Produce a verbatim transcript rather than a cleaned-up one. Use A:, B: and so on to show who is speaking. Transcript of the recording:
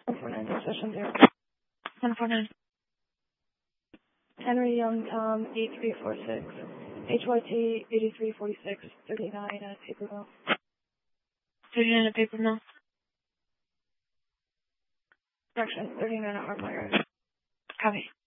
A: one four nine, session zero.
B: one four nine.
A: Henry Young Tom, eight three four six. H Y T, eighty-three forty-six, thirty-nine at Paper Mill.
B: thirty-nine at Paper Mill.
A: Correction, thirty-nine at Hardware.
B: Copy.